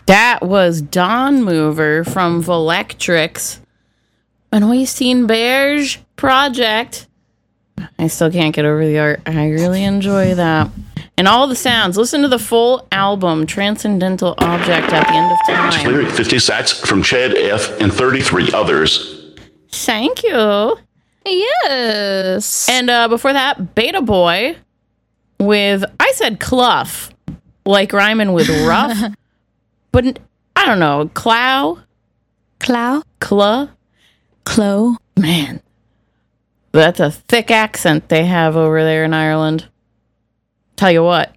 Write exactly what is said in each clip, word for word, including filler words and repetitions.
That was Dawn Mover from Volectrix. An Oystein Berge project. I still can't get over the art. I really enjoy that. And all the sounds. Listen to the full album, Transcendental Object at the End of Time. Lyric fifty sats from Chad F. and thirty-three others. Thank you. Yes. And uh, before that, Beta Boy with, I said Cluff, like rhyming with rough. But I don't know, Clow? Clow? Cla? Clo? Man, that's a thick accent they have over there in Ireland. Tell you what.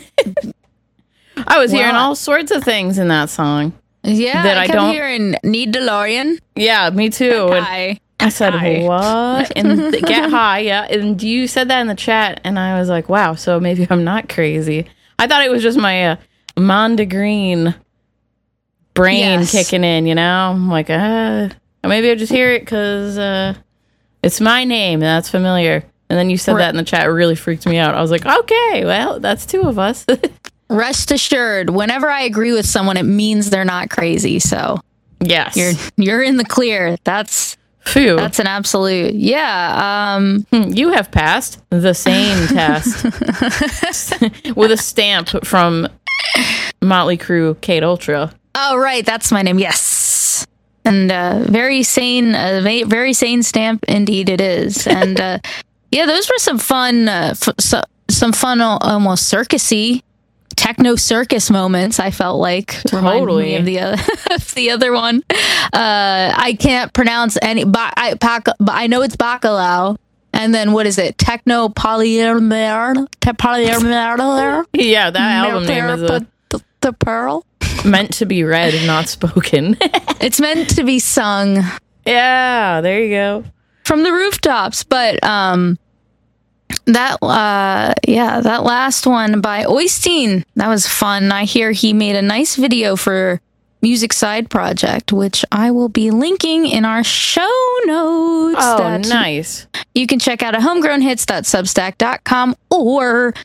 I was Well, hearing all sorts of things in that song. Yeah, that I I kept don't- hearing Need DeLorean. Yeah, me too. And Hi. I said, Hi. what? And th- get high, yeah. And you said that in the chat, and I was like, wow, so maybe I'm not crazy. I thought it was just my uh, Mondegreen brain Yes. kicking in, you know? I'm like, uh, maybe I just hear it because uh, it's my name, and that's familiar. And then you said Right. that in the chat. It really freaked me out. I was like, okay, well, that's two of us. Rest assured, whenever I agree with someone, it means they're not crazy. So Yes. you're you're in the clear. That's Phew. that's an absolute. Yeah. Um. Hmm, you have passed the same test with a stamp from Motley Crue Kate Ultra. Oh, right. That's my name. Yes. And uh, very sane, uh, va- very sane stamp indeed it is. And uh, yeah, those were some fun, uh, f- so, some fun, al- almost circusy, techno circus moments. I felt like reminded Totally. me of the other, of the other one. Uh, I can't pronounce any. Ba- I, pac- I know it's bacalao. And then what is it? Techno polymer, te- polymer. Yeah, that album name is a, the, the pearl. meant to be read, not spoken. It's meant to be sung Yeah, there you go. from the rooftops, but um that uh yeah, that last one by Oystein, that was fun. I hear he made a nice video for Music Side Project, which I will be linking in our show notes. Oh, that nice. You can check out at homegrown hits dot substack dot com or